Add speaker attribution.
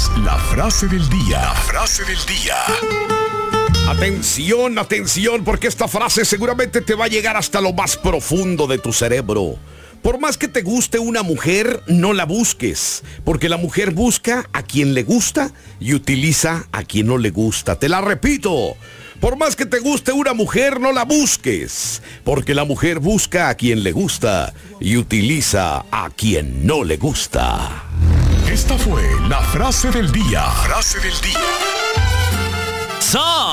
Speaker 1: es la frase del día. La frase del día.
Speaker 2: Atención, atención, porque esta frase seguramente te va a llegar hasta lo más profundo de tu cerebro. Por más que te guste una mujer, no la busques, porque la mujer busca a quien le gusta y utiliza a quien no le gusta. Te la repito. Por más que te guste una mujer, no la busques, porque la mujer busca a quien le gusta y utiliza a quien no le gusta.
Speaker 1: Esta fue la frase del día. Frase del día.